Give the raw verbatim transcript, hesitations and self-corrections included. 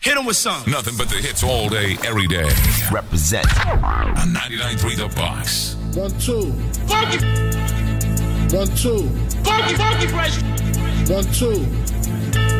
Hit him with something. Nothing but the hits all day, every day. Represent. On ninety-nine point three The Box. One, two. Funky. One, two. Funky, funky fresh. One, two.